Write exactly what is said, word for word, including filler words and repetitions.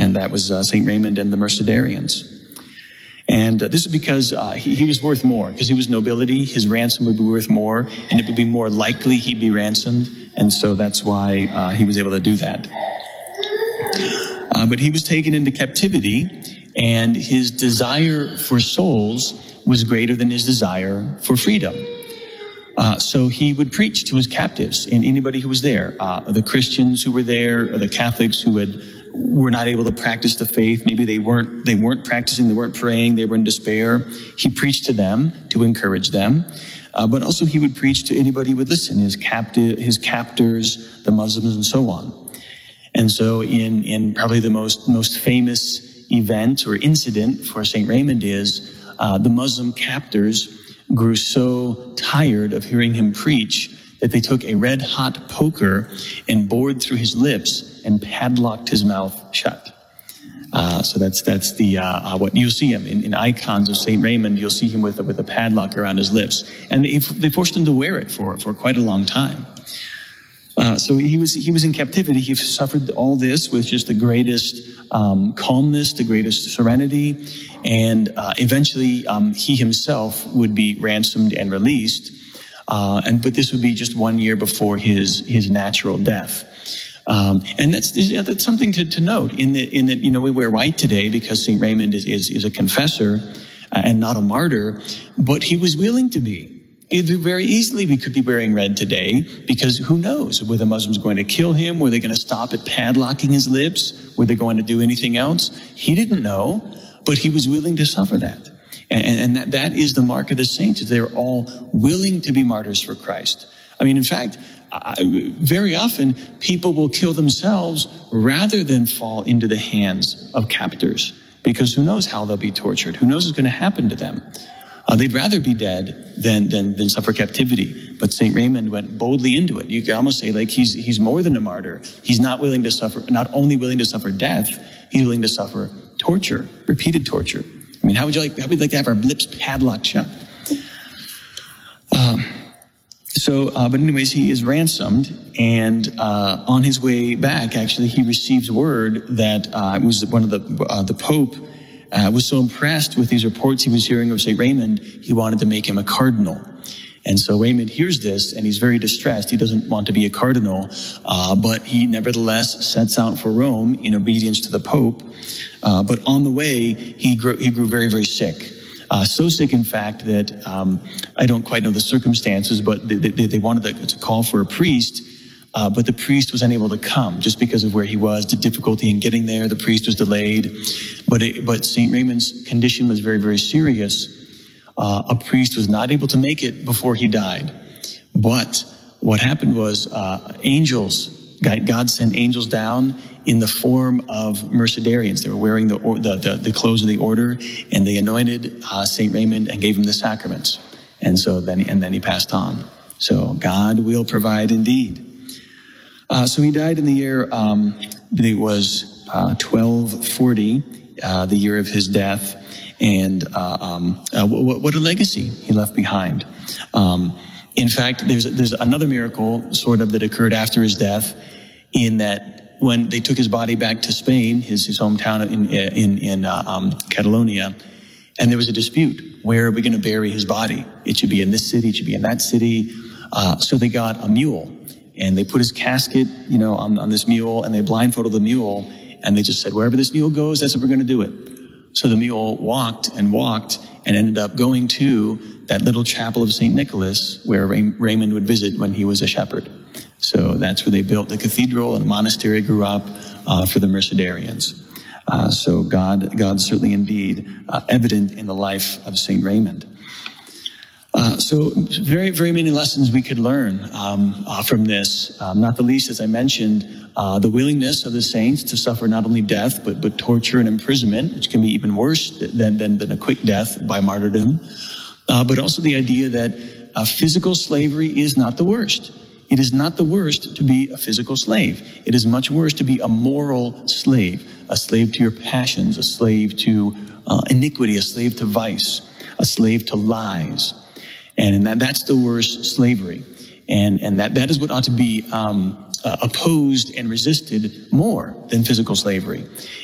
and that was uh, Saint Raymond and the Mercedarians. And uh, this is because uh, he, he was worth more, because he was nobility. His ransom would be worth more, and it would be more likely he'd be ransomed. And so that's why uh, he was able to do that. Uh, but he was taken into captivity, and his desire for souls was greater than his desire for freedom. Uh, so he would preach to his captives and anybody who was there, uh, the Christians who were there, or the Catholics who had were not able to practice the faith. Maybe they weren't, they weren't practicing, they weren't praying, they were in despair. He preached to them to encourage them. Uh, but also he would preach to anybody who would listen, his captive, his captors, the Muslims, and so on. And so in, in probably the most, most famous event or incident for Saint Raymond is, uh, the Muslim captors grew so tired of hearing him preach that they took a red-hot poker and bored through his lips and padlocked his mouth shut. Uh, so that's that's the uh, uh, what you'll see him in, in icons of Saint Raymond. You'll see him with with a padlock around his lips, and they, they forced him to wear it for for quite a long time. Uh, so he was he was in captivity. He suffered all this with just the greatest um, calmness, the greatest serenity, and uh, eventually um, he himself would be ransomed and released. Uh, and but this would be just one year before his his natural death. Um, and that's, yeah, that's something to, to note in that, in that, you know, we wear white today because Saint Raymond is, is, is a confessor uh, and not a martyr, but he was willing to be. It very easily we could be wearing red today because who knows? Were the Muslims going to kill him? Were they going to stop at padlocking his lips? Were they going to do anything else? He didn't know, but he was willing to suffer that. And, and that, that is the mark of the saints. They're all willing to be martyrs for Christ. I mean, in fact, I, very often people will kill themselves rather than fall into the hands of captors, because who knows how they'll be tortured? Who knows what's going to happen to them? Uh, they'd rather be dead than, than, than suffer captivity. But Saint Raymond went boldly into it. You could almost say like he's, he's more than a martyr. He's not willing to suffer, not only willing to suffer death, he's willing to suffer torture, repeated torture. I mean, how would you like, how would you like to have our lips padlocked shut? Um, So, uh, but anyways, he is ransomed, and uh, on his way back, actually, he receives word that uh, it was one of the uh, the Pope uh, was so impressed with these reports he was hearing of Saint Raymond, he wanted to make him a cardinal. And so Raymond hears this, and he's very distressed. He doesn't want to be a cardinal, uh, but he nevertheless sets out for Rome in obedience to the Pope. Uh, but on the way, he grew, he grew very, very sick. Uh, so sick, in fact, that um, I don't quite know the circumstances, but they, they, they wanted to, to call for a priest, uh, but the priest was unable to come just because of where he was, the difficulty in getting there. The priest was delayed, but it, but Saint Raymond's condition was very, very serious. Uh, a priest was not able to make it before he died. But what happened was uh, angels, God, God sent angels down in the form of Mercedarians. They were wearing the, the, the, the clothes of the order, and they anointed uh, Saint Raymond and gave him the sacraments. And so then, and then he passed on. So God will provide indeed. Uh, so he died in the year, um, it was uh, twelve forty, uh, the year of his death. And uh, um, uh, what, what a legacy he left behind. Um, in fact, there's there's another miracle, sort of, that occurred after his death, in that when they took his body back to Spain, his, his hometown in in, in uh, um, Catalonia, and there was a dispute. Where are we going to bury his body? It should be in this city. It should be in that city. Uh, so they got a mule, and they put his casket, you know, on, on this mule, and they blindfolded the mule, and they just said, wherever this mule goes, that's what we're going to do it. So the mule walked and walked and ended up going to that little chapel of Saint Nicholas where Ray- Raymond would visit when he was a shepherd. So that's where they built the cathedral, and a monastery grew up uh, for the Mercedarians. Uh, so God, God certainly indeed uh, evident in the life of Saint Raymond. Uh, so very, very many lessons we could learn um, uh, from this. Um, not the least, as I mentioned, uh, the willingness of the saints to suffer not only death, but, but torture and imprisonment, which can be even worse than, than, than a quick death by martyrdom. Uh, but also the idea that uh, physical slavery is not the worst. It is not the worst to be a physical slave. It is much worse to be a moral slave, a slave to your passions, a slave to uh, iniquity, a slave to vice, a slave to lies. And that, that's the worst slavery. And, and that, that is what ought to be um, uh, opposed and resisted more than physical slavery.